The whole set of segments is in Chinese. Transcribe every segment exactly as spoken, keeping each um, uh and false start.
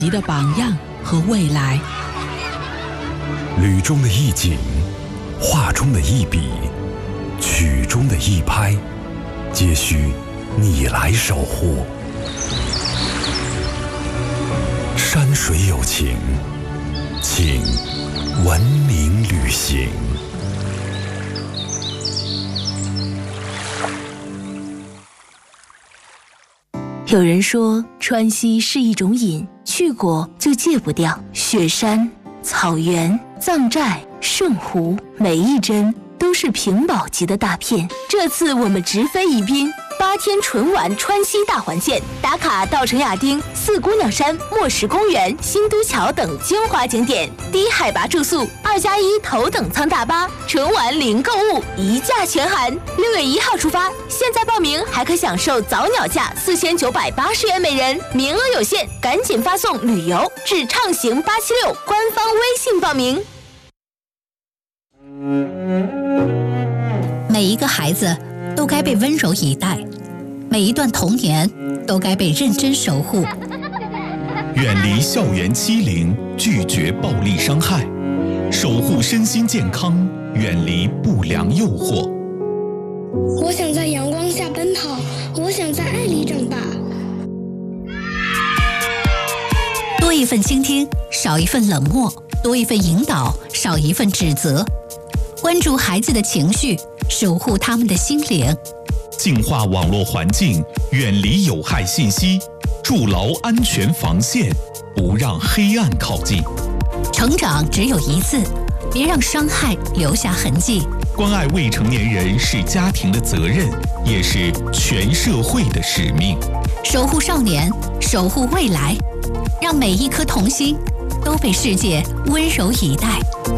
你的榜样和未来。 旅中的一景，画中的一笔，曲中的一拍，皆需你来守护。山水有情，请文明旅行。 有人说川西是一种瘾，去过就戒不掉。雪山、草原、藏寨、圣湖，每一帧都是屏保级的大片。这次我们直飞宜宾，八天纯玩川西大环线，打卡稻城亚丁、四姑娘山、墨石公园、新都桥等精华景点，低海拔住宿，二加一头等舱大巴，纯玩零购物，一价全含。六月一号出发，现在报名还可享受早鸟价四千九百八十元每人，名额有限，赶紧发送旅游至畅行八七六官方微信报名。 每一个孩子都该被温柔以待，每一段童年都该被认真守护。 远离校园欺凌，拒绝暴力伤害，守护身心健康，远离不良诱惑。 我想在阳光下奔跑，我想在爱里长大。 多一份倾听，少一份冷漠；多一份引导，少一份指责。关注孩子的情绪，守护他们的心灵。 净化网络环境，远离有害信息，筑牢安全防线，不让黑暗靠近。 成长只有一次，别让伤害留下痕迹。 关爱未成年人是家庭的责任，也是全社会的使命。 守护少年，守护未来，让每一颗童心都被世界温柔以待。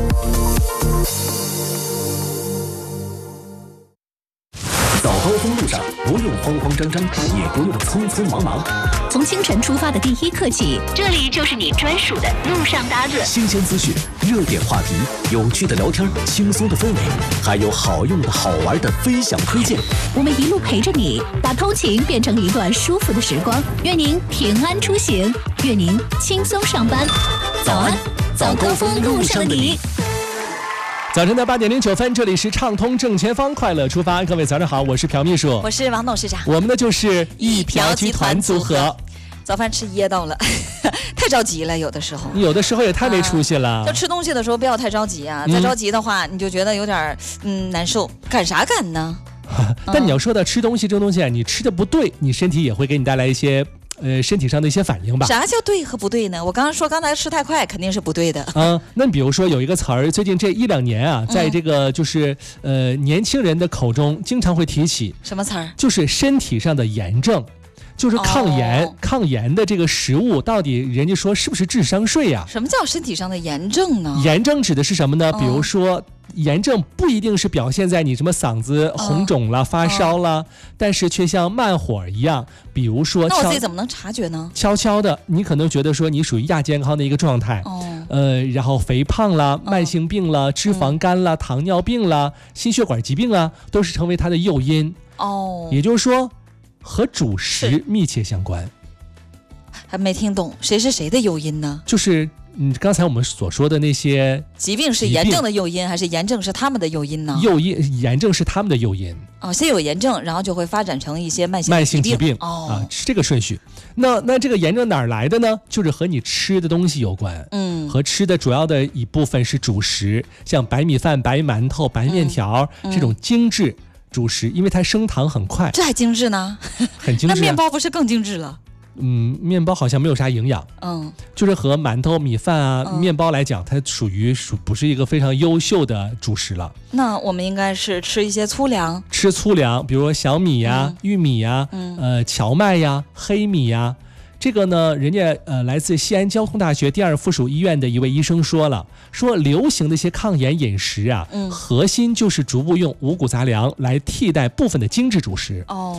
早高峰路上不用慌慌张张，也不用匆匆忙忙。 从清晨出发的第一刻起， 这里就是你专属的路上搭子。 新鲜资讯、热点话题、有趣的聊天、轻松的氛围，还有好用的好玩的分享推荐。 我们一路陪着你，把通勤变成一段舒服的时光。愿您平安出行，愿您轻松上班。早安，早高峰路上的你。 早晨的八点零九分，这里是畅通正前方，快乐出发。各位早上好，我是朴秘书， 我是王董事长， 我们的就是一朴集团组合。 早饭吃噎到了，太着急了，有的时候， 有的时候也太没出息了。啊、 就吃东西的时候不要太着急啊，再着急的话，你就觉得有点嗯难受。赶啥赶呢？ 但你要说到吃东西这个东西啊，你吃的不对，你身体也会给你带来一些。呃，身体上的一些反应吧。 啥叫对和不对呢？我刚刚说刚才吃太快，肯定是不对的。 嗯，那比如说有一个词儿，最近这一两年啊，在这个就是呃年轻人的口中经常会提起。 什么词儿？ 就是身体上的炎症，就是抗炎、哦、抗炎的这个食物，到底人家说是不是智商税呀、啊？ 什么叫身体上的炎症呢？ 炎症指的是什么呢？比如说。哦炎症不一定是表现在你什么嗓子红肿了、哦、发烧了、哦，但是却像慢火一样，比如说， 那我自己怎么能察觉呢？ 悄悄的，你可能觉得说你属于亚健康的一个状态，哦，呃，然后肥胖啦、慢性病啦、脂肪肝啦、嗯、糖尿病啦、心血管疾病啊，都是成为它的诱因。哦，也就是说，和主食密切相关。 还没听懂，谁是谁的诱因呢？ 就是。嗯，刚才我们所说的那些疾病是炎症的诱因，还是炎症是他们的诱因呢？ 诱因，炎症是他们的诱因。 哦，先有炎症，然后就会发展成一些慢性慢性疾病。 哦， 啊，是这个顺序。那那这个炎症哪儿来的呢？就是和你吃的东西有关。嗯，和吃的主要的一部分是主食，像白米饭、白馒头、白面条、嗯、这种精致主食，因为它升糖很快。 这还精致呢？ 很精致、啊。 那面包不是更精致了？ 嗯，面包好像没有啥营养，嗯，就是和馒头、米饭啊、嗯、面包来讲，它属于属不是一个非常优秀的主食了。 那我们应该是吃一些粗粮， 吃粗粮，比如说小米呀、嗯、玉米呀、嗯、呃荞麦呀、黑米呀。这个呢，人家呃来自西安交通大学第二附属医院的一位医生说了，说流行的一些抗炎饮食啊，嗯，核心就是逐步用五谷杂粮来替代部分的精致主食。哦，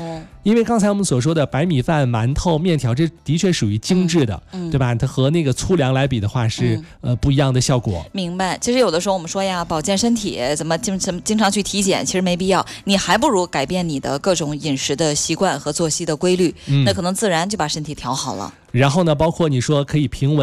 因为刚才我们所说的白米饭、馒头、面条，这的确属于精致的， 嗯嗯、 对吧？它和那个粗粮来比的话是、嗯、呃不一样的效果。 明白。其实有的时候我们说呀，保健身体怎么经怎么经常去体检，其实没必要。你还不如改变你的各种饮食的习惯和作息的规律，嗯、那可能自然就把身体调好了。 然后呢，包括你说可以平稳